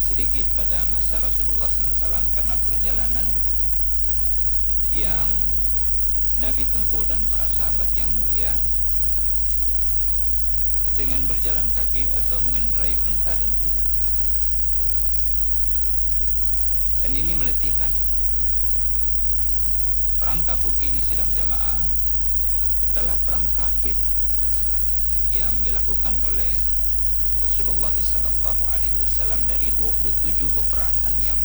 sedikit pada masa Rasulullah SAW, karena perjalanan yang Nabi tempuh dan para sahabat yang mulia dengan berjalan kaki atau mengendarai unta dan kuda. Dan ini meletihkan. Perang Tabuk ini sidang jamaah adalah perang terakhir yang dilakukan oleh Rasulullah SAW dari 27 peperangan yang